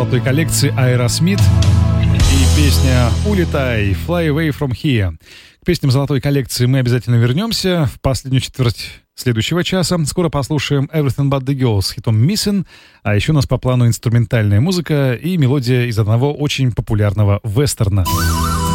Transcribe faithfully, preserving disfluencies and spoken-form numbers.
золотой коллекции Aerosmith и песня «Улетай», «Fly Away From Here». К песням золотой коллекции мы обязательно вернемся в последнюю четверть следующего часа. Скоро послушаем «Everything But The Girl» с хитом «Missing», а еще у нас по плану инструментальная музыка и мелодия из одного очень популярного вестерна.